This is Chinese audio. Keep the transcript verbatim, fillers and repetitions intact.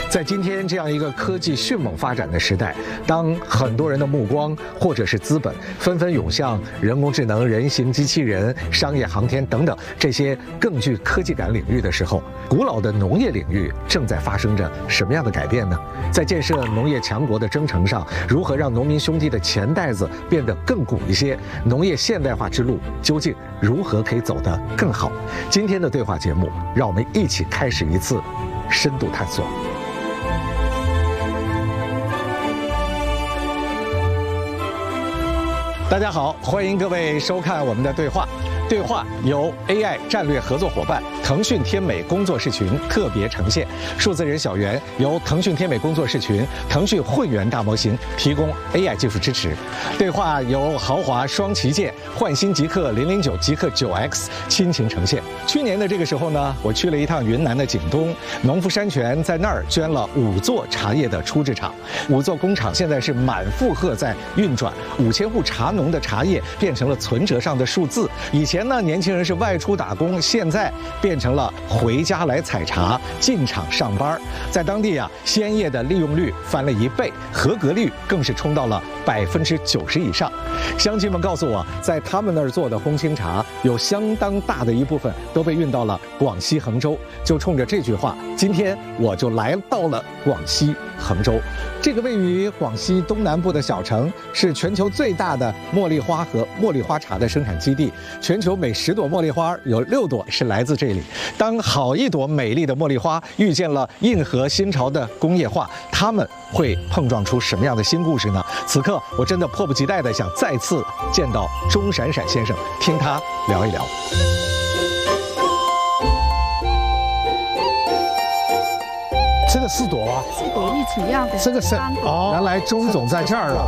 在今天这样一个科技迅猛发展的时代，当很多人的目光或者是资本纷纷涌向人工智能、人形机器人、商业航天等等这些更具科技感领域的时候，古老的农业领域正在发生着什么样的改变呢？在建设农业强国的征程上，如何让农民兄弟的钱袋子变得更鼓一些？农业现代化之路究竟如何可以走得更好？今天的对话节目，让我们一起开始一次深度探索。大家好，欢迎各位收看我们的对话。对话由 A I 战略合作伙伴腾讯天美工作室群特别呈现，数字人小圆由腾讯天美工作室群、腾讯混元大模型提供 A I 技术支持。对话由豪华双旗舰焕新极客零零九、极客九 X 亲情呈现。去年的这个时候呢，我去了一趟云南的景东，农夫山泉在那儿捐了五座茶叶的初制厂，五座工厂现在是满负荷在运转，五千户茶农的茶叶变成了存折上的数字。以前呢，年轻人是外出打工，现在变成了回家来采茶，进厂上班。在当地啊，鲜叶的利用率翻了一倍，合格率更是冲到了百分之九十以上。乡亲们告诉我，在他们那儿做的红清茶，有相当大的一部分都被运到了广西衡州。就冲着这句话，今天我就来到了广西衡州。这个位于广西东南部的小城，是全球最大的茉莉花和茉莉花茶的生产基地。全球每十朵茉莉花有六朵是来自这里。当好一朵美丽的茉莉花遇见了硬核新潮的工业化，它们会碰撞出什么样的新故事呢？此刻我真的迫不及待地想再次见到钟闪闪先生，听他聊一聊。这个是朵啊， 是朵玉子样的。 这个是哦，原来钟总在这儿啊。